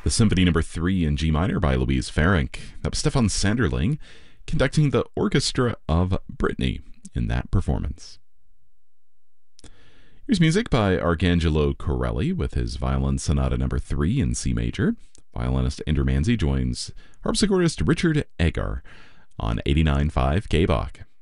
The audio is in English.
The Symphony Number 3 in G minor by Louise Ferenc. That was Stefan Sanderling conducting the Orchestra of Brittany in that performance. Here's music by Arcangelo Corelli with his Violin Sonata Number 3 in C major. Violinist Ender Manzi joins harpsichordist Richard Eggar on 89.5 KBach.